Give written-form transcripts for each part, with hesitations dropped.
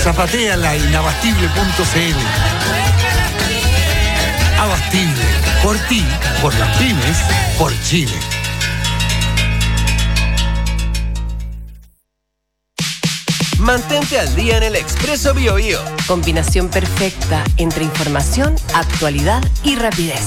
Zapatea la inabastible.cl. Abastible, por ti, por las pymes, por Chile. Mantente al día en el Expreso BioBio. Combinación perfecta entre información, actualidad y rapidez.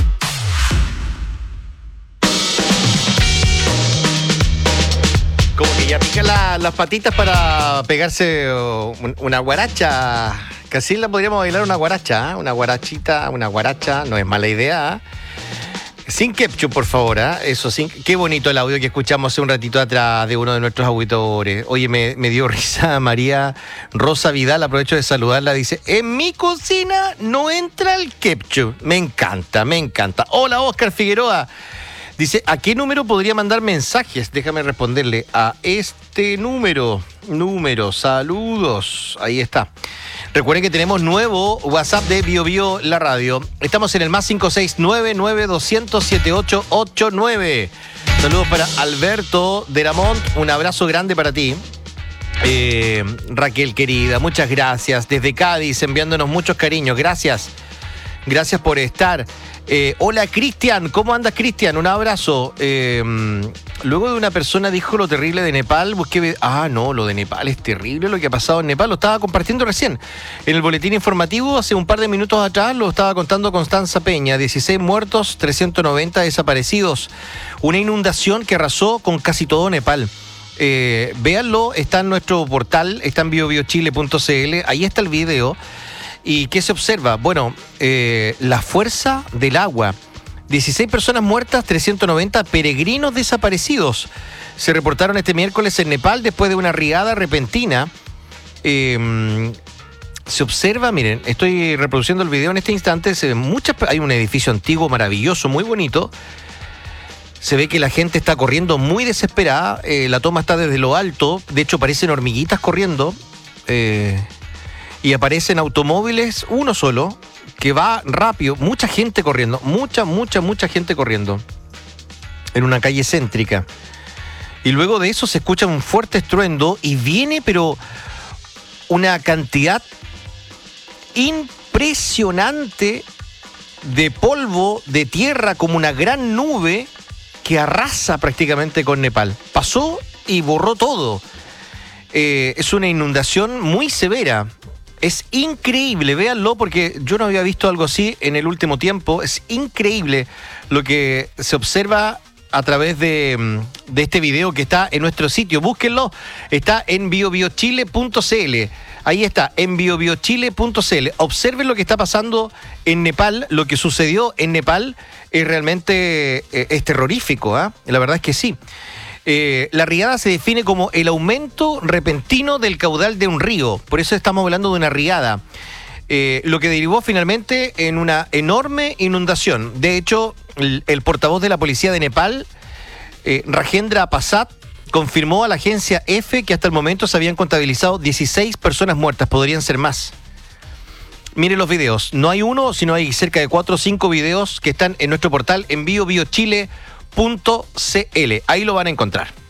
Como que ya pican las patitas para pegarse una guaracha. Casi la podríamos bailar una guaracha, ¿eh? Una guarachita, una guaracha, no es mala idea, ¿eh? Sin ketchup, por favor, ¿eh? Eso, sin. Qué bonito el audio que escuchamos hace un ratito atrás de uno de nuestros auditores. Oye, me dio risa María Rosa Vidal, aprovecho de saludarla, dice, en mi cocina no entra el ketchup. Me encanta, me encanta. Hola, Oscar Figueroa. Dice, ¿a qué número podría mandar mensajes? Déjame responderle a este número. Saludos. Ahí está. Recuerden que tenemos nuevo WhatsApp de BioBio La Radio. Estamos en el más 569-9200-7889. Saludos para Alberto de Lamont. Un abrazo grande para ti. Raquel, querida, muchas gracias. Desde Cádiz, enviándonos muchos cariños. Gracias. Gracias por estar. Hola, Cristian. ¿Cómo andas, Cristian? Un abrazo. Luego de una persona dijo lo terrible de Nepal, busqué... no, lo de Nepal es terrible lo que ha pasado en Nepal. Lo estaba compartiendo recién en el boletín informativo. Hace un par de minutos atrás lo estaba contando Constanza Peña. 16 muertos, 390 desaparecidos. Una inundación que arrasó con casi todo Nepal. Véanlo, está en nuestro portal, está en biobiochile.cl. Ahí está el video. ¿Y qué se observa? Bueno, la fuerza del agua. 16 personas muertas, 390 peregrinos desaparecidos. Se reportaron este miércoles en Nepal después de una riada repentina. Se observa, miren, estoy reproduciendo el video en este instante. Se ven hay un edificio antiguo maravilloso, muy bonito. Se ve que la gente está corriendo muy desesperada. La toma está desde lo alto. De hecho, parecen hormiguitas corriendo. Y aparecen automóviles, uno solo, que va rápido, mucha gente corriendo, mucha gente corriendo en una calle céntrica. Y luego de eso se escucha un fuerte estruendo y viene, pero una cantidad impresionante de polvo, de tierra, como una gran nube que arrasa prácticamente con Nepal. Pasó y borró todo. Es una inundación muy severa. Es increíble, véanlo, porque yo no había visto algo así en el último tiempo. Es increíble lo que se observa a través de este video que está en nuestro sitio. Búsquenlo, está en biobiochile.cl. Ahí está, en biobiochile.cl. Observen lo que está pasando en Nepal. Lo que sucedió en Nepal es realmente es terrorífico, ¿eh? La verdad es que sí. La riada se define como el aumento repentino del caudal de un río. Por eso estamos hablando de una riada. Lo que derivó finalmente en una enorme inundación. De hecho, el portavoz de la policía de Nepal, Rajendra Prasad, confirmó a la agencia EFE que hasta el momento se habían contabilizado 16 personas muertas. Podrían ser más. Miren los videos. No hay uno, sino hay cerca de 4 o 5 videos que están en nuestro portal en biobiochile.cl. Ahí lo van a encontrar.